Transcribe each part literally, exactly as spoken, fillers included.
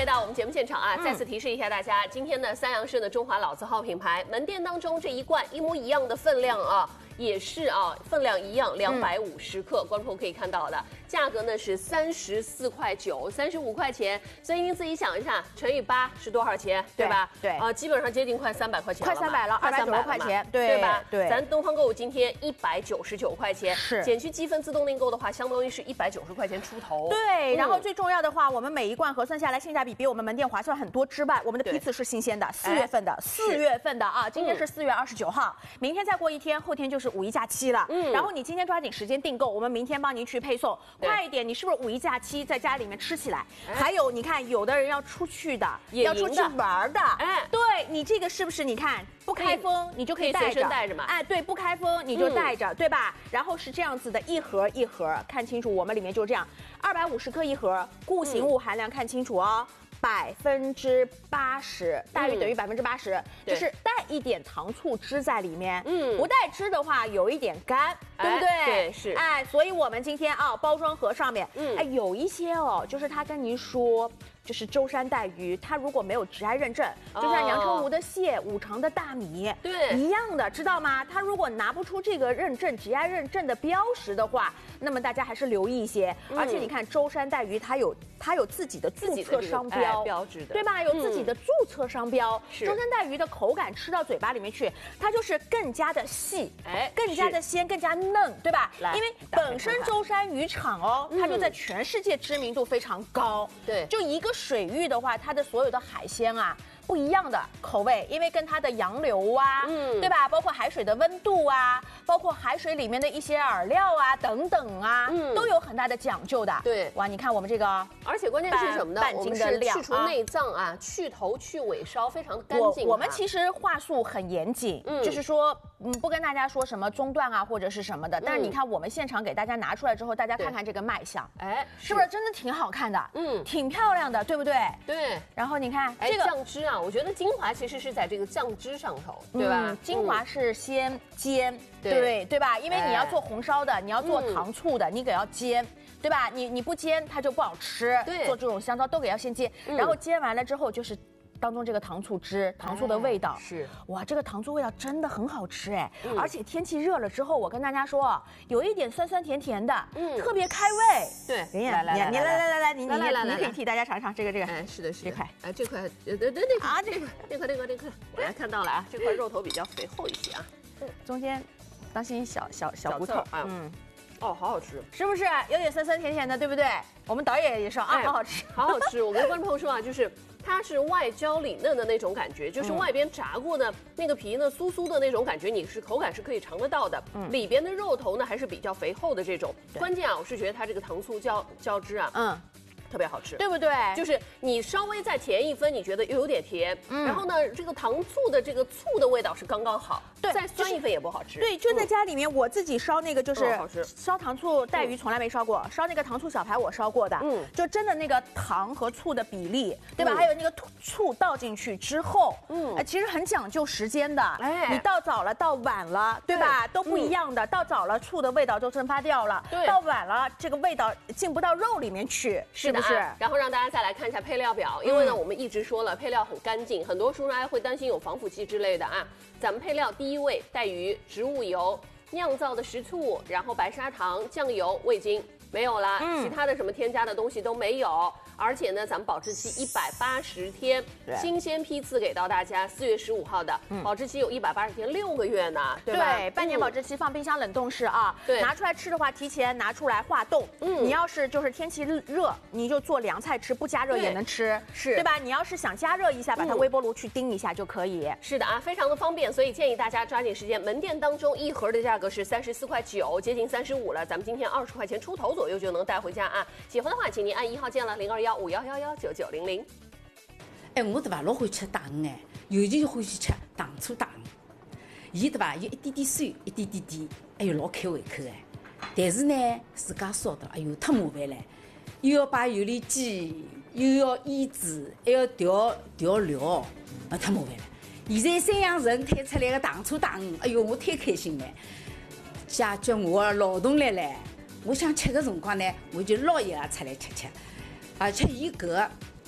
回到我们节目现场啊，再次提示一下大家，今天呢，三阳市的中华老字号品牌门店当中这一罐一模一样的分量啊，也是啊，分量一样，两百五十克，观众朋友可以看到的，价格呢是三十四块九，三十五块钱，所以您自己想一下，乘以八是多少钱，对吧？ 对啊，基本上接近快三百块钱了， 快三百了，二百九十块钱，对对吧？ 对， 咱东方购物今天一百九十九块钱， 是减去积分自动订购的话，相当于是一百九十块钱出头。 对， 嗯然后最重要的话，我们每一罐核算下来性价比比我们门店划算很多之外，我们的批次是新鲜的，四月份的，四月份的啊，今天是四月二十九号，明天再过一天，后天就是五一假期了。嗯，然后你今天抓紧时间订购，我们明天帮您去配送，快一点。你是不是五一假期在家里面吃起来？还有你看，有的人要出去的，要出去玩的，哎，对你这个是不是？你看不开封，你就可以带着带着嘛。 哎，对，不开封你就带着，对吧？然后是这样子的，一盒一盒，看清楚，我们里面就这样，二百五十克一盒，固形物含量看清楚哦。百分之八十，大于等于百分之八十，就是带一点糖醋汁在里面。嗯，不带汁的话有一点干，对不对？ 对，是。 哎，所以我们今天啊，包装盒上面，嗯，哎，有一些哦，就是他跟您说。就是舟山带鱼，它如果没有直挨认证，就像阳澄湖的蟹、五常的大米， 对， 一样的，知道吗？它如果拿不出这个认证、直挨认证的标识的话，那么大家还是留意一些。嗯、而且你看，舟山带鱼它有它有自己的注册商标、 哎、标志的， 对吧？有自己的注册商标。 是、 嗯、舟山带鱼的口感吃到嘴巴里面去，它就是更加的细，哎，更加的鲜，更加嫩，对吧？因为本身舟山渔场哦，它就在全世界知名度非常高。 对， 就一个。水域的话，它的所有的海鲜啊，不一样的口味，因为跟它的洋流啊，嗯，对吧？包括海水的温度啊，包括海水里面的一些饵料啊等等啊，嗯，都有很大的讲究的。 对， 哇，你看我们这个， 而且关键是什么呢？ 半斤的量， 去除内脏啊，去头去尾梢，非常干净。 我们其实话术很严谨，嗯，就是说，嗯，不跟大家说什么中断啊或者是什么的。但是你看我们现场给大家拿出来之后，大家看看这个卖相，哎，是不是真的挺好看的？嗯，挺漂亮的，对不对？ 对。 然后你看这个酱汁啊，我觉得精华其实是在这个酱汁上头，对吧？ 嗯、精华是先煎，对对对吧？因为你要做红烧的，你要做糖醋的，你给要煎。对吧？你你不煎它就不好吃。对，做这种香皂都给要先煎，然后煎完了之后就是当中这个糖醋汁，糖醋的味道是哇，这个糖醋味道真的很好吃哎！而且天气热了之后，我跟大家说，有一点酸酸甜甜的，嗯，特别开胃。 对， 来来来，你来来来来，你你你可以替大家尝尝这个这个。 哎，是的，是的， 这块， 哎，这块，对对对，啊，这块，这块，这块，这块，我来看到了啊，这块肉头比较肥厚一些啊， 中间当心小小小骨头啊，嗯。 哦，好好吃， 是不是有点酸酸甜甜的，对不对？我们导演也说啊，好好吃， 好好吃。我跟观众朋友说啊，就是它是外焦里嫩的那种感觉，就是外边炸过的那个皮呢，酥酥的那种感觉，你是口感是可以尝得到的。嗯，里边的肉头呢还是比较肥厚的这种。关键啊，我是觉得它这个糖醋浇浇汁啊，嗯。特别好吃， 对不对？ 就是你稍微再甜一分，你觉得又有点甜，嗯、然后呢，这个糖醋的这个醋的味道是刚刚好， 对， 再酸一分也不好吃。 对，就在家里面，我自己烧那个就是烧糖醋带鱼从来没烧过，烧那个糖醋小排我烧过的，嗯，就真的那个糖和醋的比例，对吧？嗯、还有那个醋倒进去之后，嗯，其实很讲究时间的，哎，你倒早了，倒晚了，对吧？都不一样的，倒早了醋的味道就蒸发掉了，对，倒晚了这个味道进不到肉里面去，是不是？ 是，然后让大家再来看一下配料表，因为呢，我们一直说了配料很干净，很多叔叔阿姨会担心有防腐剂之类的啊。咱们配料第一位带鱼、植物油、酿造的食醋，然后白砂糖、酱油、味精没有啦，嗯、其他的什么添加的东西都没有。而且呢，咱们保质期一百八十天，新鲜批次给到大家，四月十五号的，嗯、保质期有一百八十天，六个月呢，对吧？ 对，半年保质期，放冰箱冷冻室啊。对，拿出来吃的话，提前拿出来化冻。嗯，你要是就是天气热，你就做凉菜吃，不加热也能吃，是，对吧？你要是想加热一下，把它微波炉去叮一下就可以。 是的啊，非常的方便，所以建议大家抓紧时间。门店当中一盒的价格是三十四块九，接近三十五了，咱们今天二十块钱出头左右就能带回家啊。喜欢的话，请您按一号键了零二幺五幺幺幺九九零零。 哎，我对吧，老欢喜吃糖哎，尤其是欢喜吃糖醋糖。伊对吧，有一点点酸，一点点甜，哎呦老开胃口哎。但是呢，自家烧的，哎呦太麻烦了，又要摆油里鸡，又要腌制，还要调调料，啊太麻烦了。现在三阳城推出来的糖醋糖，哎呦我太开心了，解决我的劳动力了。我想吃的辰光呢，我就捞一个出来吃吃。而且伊搿个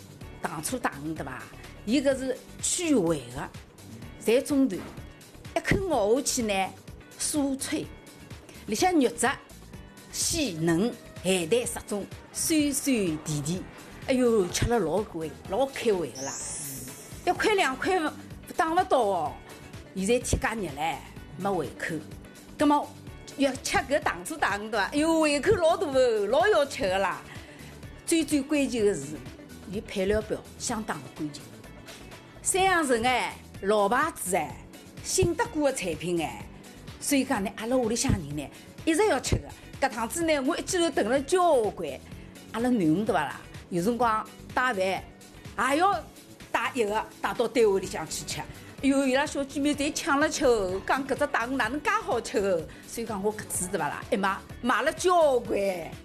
糖醋大鱼对伐？伊搿是去味的，侪中段，一口咬下去呢，酥脆，里向肉质鲜嫩，咸淡适中，酸酸甜甜，哎哟，吃了老味，老开胃的啦。一块两块打勿到哦，现在天介热唻，没胃口。葛末要吃搿糖醋大鱼对伐？哎哟，胃口老大哦，老要吃的啦。最最关键的是，伊配料表相当的关键。三阳城哎，老牌子哎，信得过的产品哎，所以讲呢，阿拉屋里向人呢一直要吃的。搿趟子呢，我一记头炖了交关。阿拉囡恩对伐啦？有辰光带饭也要带一个带到单位里向去吃。哎哟，伊拉小姐妹侪抢了吃哦，讲搿只大鱼哪能介好吃哦。所以讲我搿次对伐啦，一买买了交关。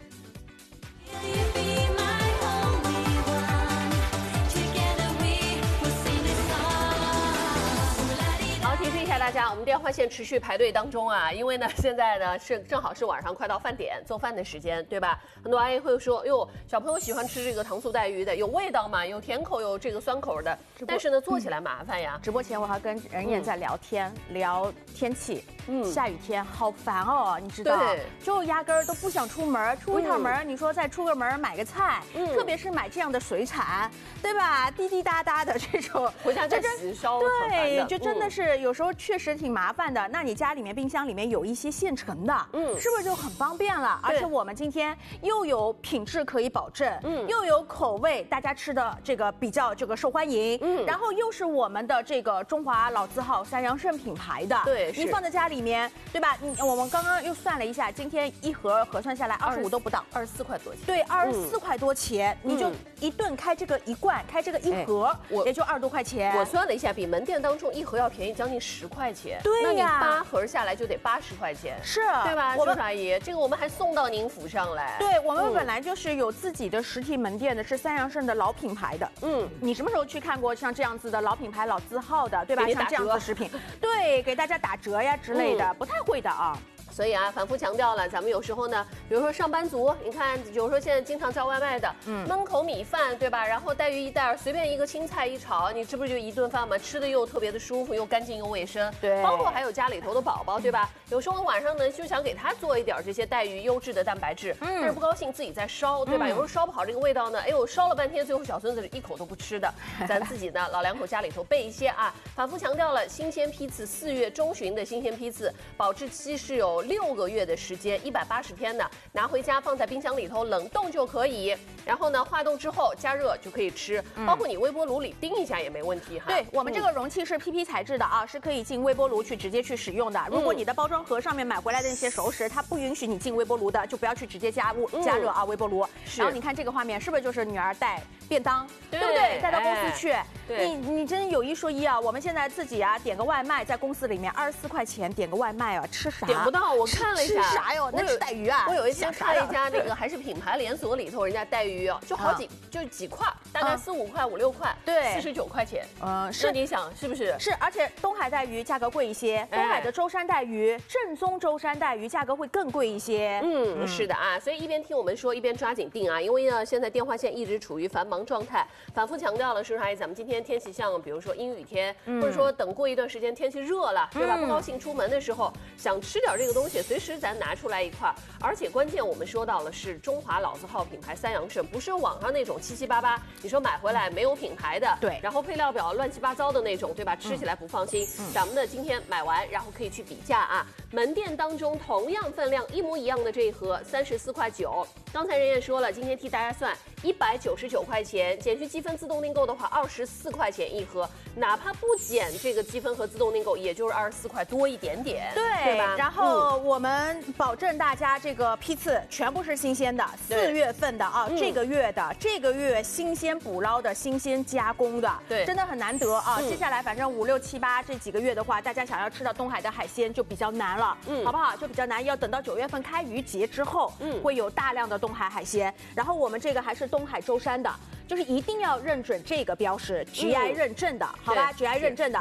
提示一下大家，我们电话线持续排队当中啊，因为呢，现在呢是正好是晚上快到饭点做饭的时间，对吧？很多阿姨会说，哟，小朋友喜欢吃这个糖醋带鱼的，有味道嘛，有甜口，有这个酸口的，但是呢，做起来麻烦呀。 直播前我还跟任燕在聊天，嗯、聊天气，嗯，下雨天好烦哦，你知道， 对， 就压根儿都不想出门，出一趟门，嗯、你说再出个门买个菜，嗯，特别是买这样的水产，对吧？滴滴答答的这种， 回家再洗烧， 对，就真的是有。有时候确实挺麻烦的，那你家里面冰箱里面有一些现成的，嗯，是不是就很方便了？而且我们今天又有品质可以保证，嗯，又有口味，大家吃的这个比较这个受欢迎，嗯，然后又是我们的这个中华老字号三阳盛品牌的， 对， 你放在家里面，对吧？你我们刚刚又算了一下，今天一盒核算下来二十五都不到， 二十四块多钱， 对，二十四块多钱，你就一顿开这个一罐，开这个一盒，也就二十多块钱。 我算了一下，比门店当中一盒要便宜将近十块钱。 对呀， 那你八盒下来就得八十块钱， 是， 对吧？叔叔阿姨，这个我们还送到您府上来。 对，我们本来就是有自己的实体门店的，是三阳盛的老品牌的。嗯，你什么时候去看过像这样子的老品牌、老字号的，对吧？像这样子的食品，对，给大家打折呀之类的，嗯、不太会的啊。 所以啊，反复强调了，咱们有时候呢，比如说上班族，你看，有时候现在经常叫外卖的，嗯，焖口米饭，对吧？然后带鱼一袋，随便一个青菜一炒，你这不是就一顿饭吗？吃的又特别的舒服，又干净又卫生。 对， 包括还有家里头的宝宝，对吧？有时候晚上呢就想给他做一点这些带鱼优质的蛋白质，嗯，但是不高兴自己在烧，对吧？有时候烧不好这个味道呢，哎呦，烧了半天，最后小孙子一口都不吃的。咱自己呢，老两口家里头备一些啊。反复强调了，新鲜批次，四月中旬的新鲜批次，保质期是有六个月的时间，一百八十天呢，拿回家放在冰箱里头冷冻就可以。然后呢，化冻之后加热就可以吃，嗯、包括你微波炉里叮一下也没问题哈。 对，我们这个容器是 P P 材质的啊，是可以进微波炉去直接去使用的。如果你的包装盒上面买回来的那些熟食，它不允许你进微波炉的，就不要去直接加物加热啊，微波炉。然后你看这个画面，是不是就是女儿带便当，对不对？带到公司去， 对， 你你真有一说一啊，我们现在自己啊点个外卖，在公司里面二十四块钱点个外卖啊，吃啥？ 点不到，我看了一下， 吃啥哟？那是带鱼啊！ 我有一天看一家那个还是品牌连锁里头，人家带鱼哦，就好几就几块，大概四五块、五六块， 对， 四十九块钱。 嗯， 是你想是不是？ 是，而且东海带鱼价格贵一些，东海的舟山带鱼，正宗舟山带鱼价格会更贵一些。 嗯，是的啊，所以一边听我们说，一边抓紧订啊，因为呢，现在电话线一直处于繁忙状态，反复强调了，叔叔阿姨，咱们今天天气像比如说阴雨天，或者说等过一段时间天气热了，对吧？不高兴出门的时候，想吃点这个东西，随时咱拿出来一块。而且关键我们说到了是中华老字号品牌三阳盛，不是网上那种七七八八，你说买回来没有品牌的， 对， 然后配料表乱七八糟的那种，对吧？吃起来不放心。嗯、咱们呢今天买完，然后可以去比价啊。门店当中同样分量一模一样的这一盒三十四块九，刚才人也说了，今天替大家算一百九十九块钱，减去积分自动订购的话二十四块钱一盒，哪怕不减这个积分和自动订购，也就是二十四块多一点点， 对， 对吧？ 然后我们保证大家这个批次全部是新鲜的，四月份的啊，这个月的，这个月新鲜捕捞的、新鲜加工的， 对， 真的很难得啊。接下来反正五六七八这几个月的话，大家想要吃到东海的海鲜就比较难了，嗯，好不好？就比较难，要等到九月份开渔节之后，嗯，会有大量的东海海鲜。然后我们这个还是东海舟山的，就是一定要认准这个标识 G I 认证的，好吧 ？G I 认证的啊。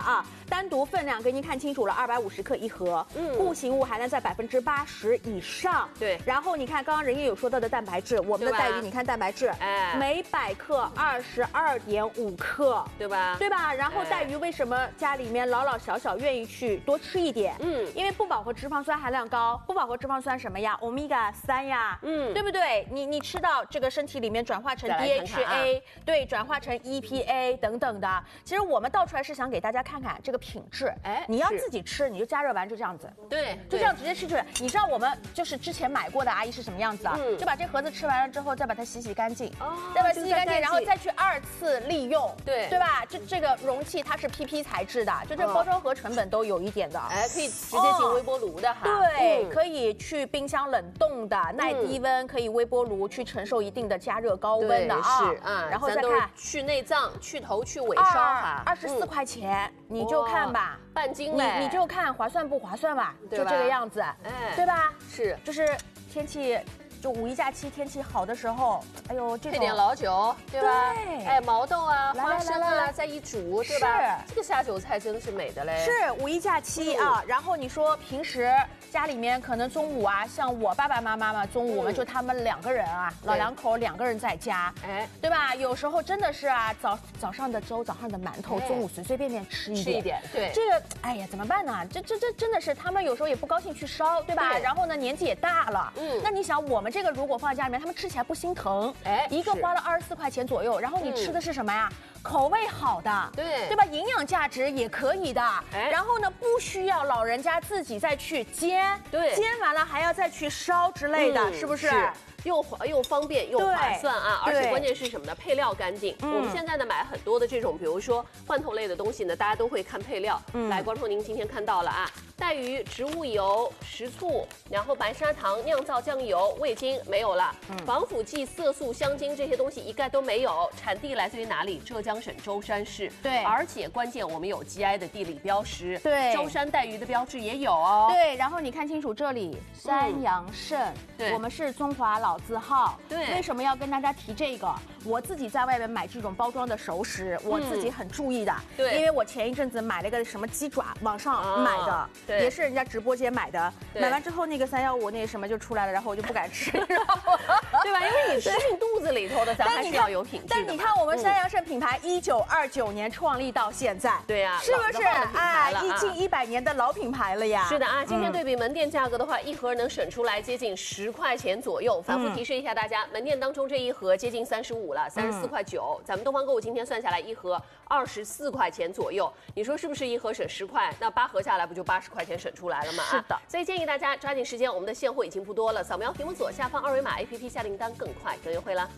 单独分量给您看清楚了，二百五十克一盒，嗯，固形物含量在百分之八十以上。 对， 然后你看，刚刚人也有说到的蛋白质，我们的带鱼，你看蛋白质，哎，每百克二十二点五克， 对吧？ 对吧？然后带鱼为什么家里面老老小小愿意去多吃一点？嗯，因为不饱和脂肪酸含量高，不饱和脂肪酸什么呀？欧米伽三呀，嗯，对不对？你你吃到这个身体里面转化成 D H A， 啊、对，转化成 E P A 等等的。其实我们倒出来是想给大家看看这个品质。哎，你要自己吃，你就加热完就这样子， 对， 就这样直接吃出来。你知道我们就是之前买过的阿姨是什么样子啊？嗯，就把这盒子吃完了之后，再把它洗洗干净，哦，再把它洗洗干净，然后再去二次利用，对，对吧？这这个容器它是 P P 材质的，就这包装盒成本都有一点的， 哎，可以直接进微波炉的哈， 对，可以去冰箱冷冻的，耐低温，可以微波炉去承受一定的加热高温的啊， 是啊，然后再看去内脏、去头、去尾梢哈， 二十四块钱，你就看吧， 半斤嘞，你你就看划算不划算吧，就这个样子，哎，对吧？ 是， 就是天气。就五一假期天气好的时候，哎呦，这配点老酒，对吧？对，哎，毛豆啊、花生啊，再一煮，对吧？是，这个下酒菜真的是美的嘞。 是五一假期啊，然后你说平时家里面可能中午啊，像我爸爸妈妈嘛，中午我们就他们两个人啊，老两口两个人在家，哎，对吧？有时候真的是啊，早早上的粥、早上的馒头，中午随随便便吃一点，吃一点，对。 这个，哎呀，怎么办呢？这这这真的是他们有时候也不高兴去烧，对吧？然后呢，年纪也大了，嗯，那你想我们。这个如果放在家里面，他们吃起来不心疼，哎，一个花了二十四块钱左右，然后你吃的是什么呀？口味好的， 对， 对吧？营养价值也可以的，哎，然后呢，不需要老人家自己再去煎， 对， 煎完了还要再去烧之类的，是不是？ 是。又划又方便又划算啊！而且关键是什么呢？配料干净。嗯、我们现在呢买很多的这种，比如说罐头类的东西呢，大家都会看配料。嗯、来，观众您今天看到了啊，带鱼、植物油、食醋，然后白砂糖、酿造酱油、味精没有了，嗯、防腐剂、色素、香精这些东西一概都没有。产地来自于哪里？浙江省舟山市。 对， 而且关键我们有 G I 的地理标识。 对， 舟山带鱼的标志也有哦。 对，然后你看清楚这里，山阳盛，对，我们是中华老。老字号， 对， 为什么要跟大家提这个？我自己在外面买这种包装的熟食，我自己很注意的，对，因为我前一阵子买了个什么鸡爪，网上买的，对，也是人家直播间买的，买完之后那个三幺五那什么就出来了，然后我就不敢吃，对吧？因为你吃进肚子里头的，咱还是要有品质的。 但你看我们山阳盛品牌一九二九年创立到现在， 对呀， 是不是？哎，一近一百年的老品牌了呀。 是的啊，今天对比门店价格的话，一盒能省出来接近十块钱左右。反复提示一下大家，门店当中这一盒接近三十五了，三十四块九。咱们东方购物今天算下来一盒二十四块钱左右，你说是不是一盒省十块？那八盒下来不就八十块钱省出来了吗？ 是的， 所以建议大家抓紧时间，我们的现货已经不多了，扫描屏幕左下方二维码 A P P 下订单更快更优惠啦。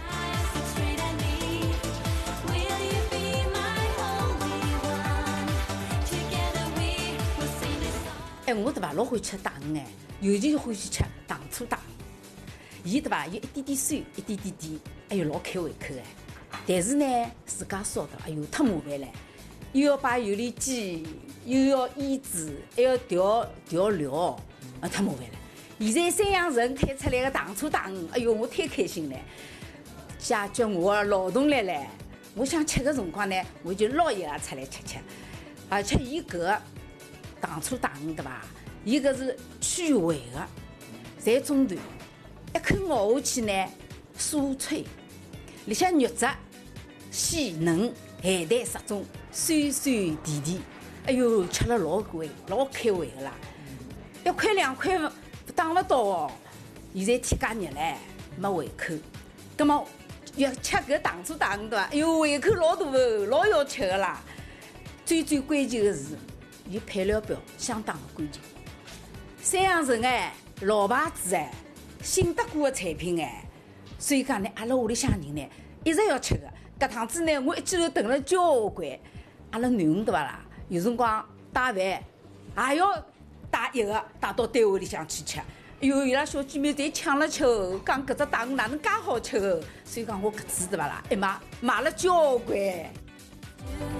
哎，我对吧，老欢喜吃大鱼哎，尤其是欢喜吃糖醋大鱼。伊对吧，有一点点酸，一点点甜，哎呦，老开胃口哎。但是呢，自家烧的，哎呦，太麻烦了，又要摆油里煎，又要腌制，还要调调料，啊，太麻烦了。现在三阳城开出来个糖醋大鱼，哎呦，我太开心了，解决我的劳动力了。我想吃个辰光呢，我就捞一个出来吃吃。而且伊搿个糖醋大鱼对吧，伊搿是去味的，侪中段。一口咬下去呢，酥脆，里向肉质鲜嫩，咸淡适中，酸酸甜甜，哎呦，吃了老贵，老开胃的啦！一块两块打勿到哦，现在天介热唻，没胃口。葛么要吃搿糖醋大鱼对伐？哎呦，胃口老大哦，老要吃的啦。最最关键的是，伊配料表相当的关键。三阳城哎，老牌子哎。信得过的产品哎，所以讲呢，阿拉屋里向人呢一直要吃的。搿趟子呢，我一记头囤了交关。阿拉囡恩对伐啦？有辰光带饭也要带一个带到单位里向去吃。哎呦，伊拉小姐妹侪抢了吃哦，讲搿只大鱼哪能介好吃哦。所以讲我搿次对伐啦，一买买了交关。